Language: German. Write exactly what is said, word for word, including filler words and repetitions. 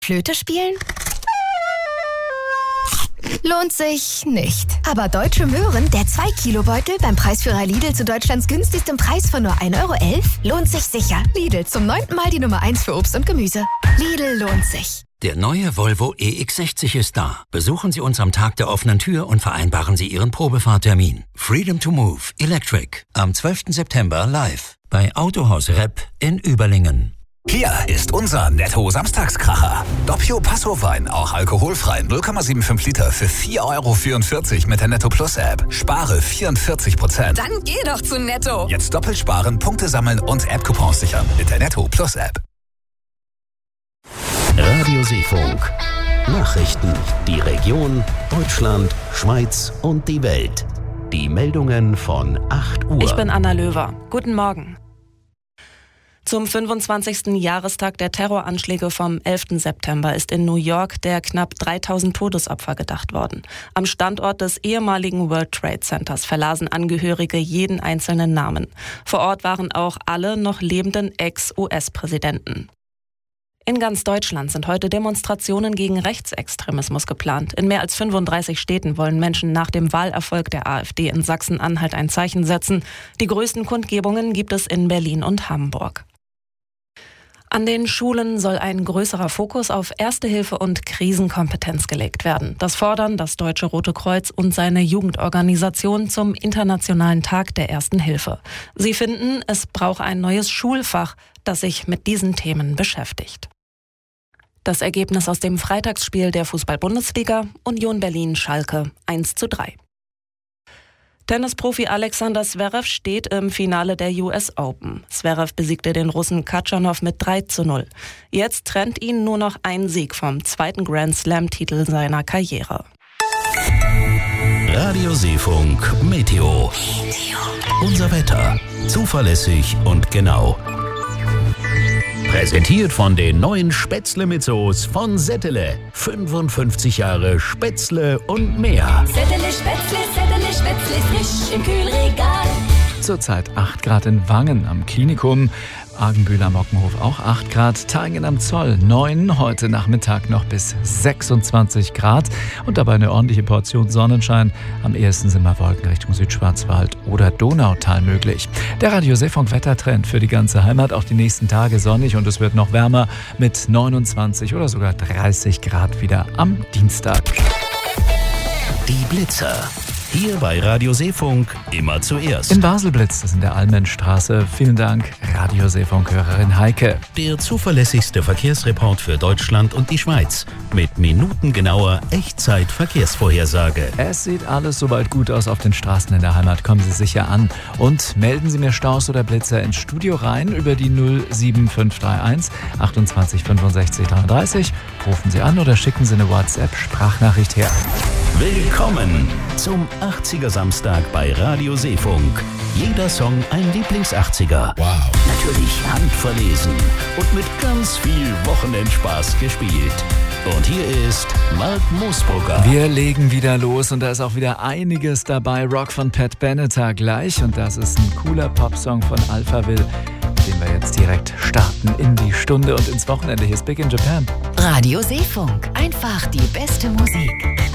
Flöte spielen? Lohnt sich nicht. Aber Deutsche Möhren, der zwei Kilo Beutel beim Preisführer Lidl zu Deutschlands günstigstem Preis von nur ein Euro elf, lohnt sich sicher. Lidl, zum neunten Mal die Nummer eins für Obst und Gemüse. Lidl lohnt sich. Der neue Volvo E X sechzig ist da. Besuchen Sie uns am Tag der offenen Tür und vereinbaren Sie Ihren Probefahrtermin. Freedom to Move Electric am zwölften September live bei Autohaus Repp in Überlingen. Hier ist unser Netto-Samstagskracher. Doppio Passo-Wein, auch alkoholfrei, null Komma fünfundsiebzig Liter für vier Euro vierundvierzig mit der Netto Plus App. Spare vierundvierzig Prozent. Dann geh doch zu Netto. Jetzt doppelt sparen, Punkte sammeln und App-Coupons sichern mit der Netto Plus App. Radio Seefunk. Nachrichten. Die Region, Deutschland, Schweiz und die Welt. Die Meldungen von acht Uhr. Ich bin Anna Löwer. Guten Morgen. Zum fünfundzwanzigsten Jahrestag der Terroranschläge vom elften September ist in New York der knapp dreitausend Todesopfer gedacht worden. Am Standort des ehemaligen World Trade Centers verlasen Angehörige jeden einzelnen Namen. Vor Ort waren auch alle noch lebenden Ex-U S-Präsidenten. In ganz Deutschland sind heute Demonstrationen gegen Rechtsextremismus geplant. In mehr als fünfunddreißig Städten wollen Menschen nach dem Wahlerfolg der AfD in Sachsen-Anhalt ein Zeichen setzen. Die größten Kundgebungen gibt es in Berlin und Hamburg. An den Schulen soll ein größerer Fokus auf Erste Hilfe und Krisenkompetenz gelegt werden. Das fordern das Deutsche Rote Kreuz und seine Jugendorganisation zum Internationalen Tag der Ersten Hilfe. Sie finden, es brauche ein neues Schulfach, das sich mit diesen Themen beschäftigt. Das Ergebnis aus dem Freitagsspiel der Fußball-Bundesliga: Union Berlin-Schalke eins zu drei. Tennisprofi Alexander Zverev steht im Finale der U S Open. Zverev besiegte den Russen Katschanow mit drei zu null. Jetzt trennt ihn nur noch ein Sieg vom zweiten Grand-Slam-Titel seiner Karriere. Radio Seefunk Meteo. Unser Wetter. Zuverlässig und genau. Präsentiert von den neuen Spätzle mit Soße von Settele. fünfundfünfzig Jahre Spätzle und mehr. Settele Spätzle, Settele Spätzle, frisch im Kühlregal. Zurzeit acht Grad in Wangen am Klinikum. Argenbühl am Mockenhof auch acht Grad, Taingen am Zoll neun, heute Nachmittag noch bis sechsundzwanzig Grad und dabei eine ordentliche Portion Sonnenschein. Am ehesten sind mal Wolken Richtung Südschwarzwald oder Donautal möglich. Der Radio Seefunk Wettertrend für die ganze Heimat, auch die nächsten Tage sonnig und es wird noch wärmer mit neunundzwanzig oder sogar dreißig Grad wieder am Dienstag. Die Blitzer. Hier bei Radio Seefunk immer zuerst. In Basel blitzt es in der Allmennstraße. Vielen Dank, Radio Seefunk-Hörerin Heike. Der zuverlässigste Verkehrsreport für Deutschland und die Schweiz. Mit minutengenauer Echtzeit-Verkehrsvorhersage. Es sieht alles soweit gut aus auf den Straßen in der Heimat. Kommen Sie sicher an. Und melden Sie mir Staus oder Blitzer ins Studio rein über die null sieben fünf drei eins achtundzwanzig fünfundsechzig dreiunddreißig. Rufen Sie an oder schicken Sie eine WhatsApp-Sprachnachricht her. Willkommen zum achtziger Samstag bei Radio Seefunk. Jeder Song ein Lieblings-achtziger. Wow. Natürlich handverlesen und mit ganz viel Wochenendspaß gespielt. Und hier ist Mark Moosbrugger. Wir legen wieder los und da ist auch wieder einiges dabei. Rock von Pat Benatar gleich und das ist ein cooler Popsong von Alphaville, den wir jetzt direkt starten in die Stunde und ins Wochenende. Hier ist Big in Japan. Radio Seefunk, einfach die beste Musik.